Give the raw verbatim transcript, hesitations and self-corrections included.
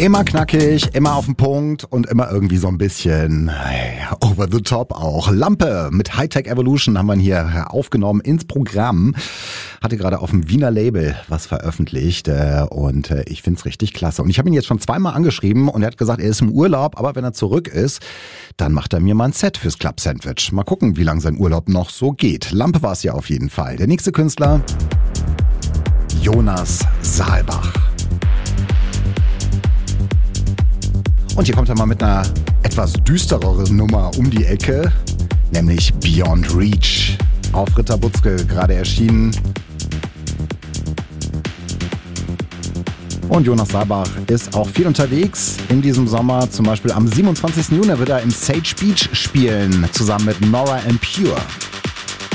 Immer knackig, immer auf den Punkt und immer irgendwie so ein bisschen hey, over the top auch. Lampe mit Hightech Evolution haben wir hier aufgenommen ins Programm. Hatte gerade auf dem Wiener Label was veröffentlicht äh, und äh, ich find's richtig klasse. Und ich habe ihn jetzt schon zweimal angeschrieben und er hat gesagt, er ist im Urlaub, aber wenn er zurück ist, dann macht er mir mal ein Set fürs Club Sandwich. Mal gucken, wie lange sein Urlaub noch so geht. Lampe war es ja auf jeden Fall. Der nächste Künstler, Jonas Saalbach. Und hier kommt er mal mit einer etwas düstereren Nummer um die Ecke, nämlich Beyond Reach. Auf Ritter Butzke gerade erschienen. Und Jonas Saalbach ist auch viel unterwegs in diesem Sommer. Zum Beispiel am siebenundzwanzigsten Juni wird er im Sage Beach spielen, zusammen mit Nora En Pure.